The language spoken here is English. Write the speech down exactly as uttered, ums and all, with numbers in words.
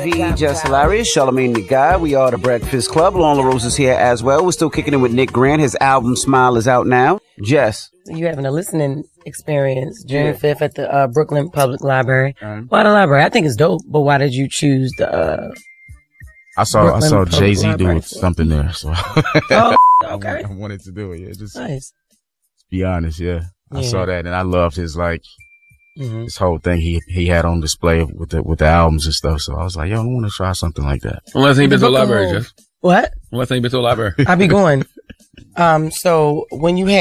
V Just Hilarious, Charlamagne the Guy. We are the Breakfast Club. Lauren LaRose is here as well. We're still kicking it with Nick Grant. His album Smile is out now. Jess. You having a listening experience June fifth at the uh, Brooklyn Public Library. Um, why the library? I think it's dope, but why did you choose the uh, I saw Brooklyn I saw Public Jay-Z Library do something there, so oh, okay. I wanted to do it. Yeah, just nice. Be honest, yeah. yeah. I saw that and I loved his like mm-hmm. this whole thing he he had on display with the with the albums and stuff. So I was like, yo, I want to try something like that. Unless he been to the library, Jeff. What? Unless he been to the library. I be going. Um, so when you had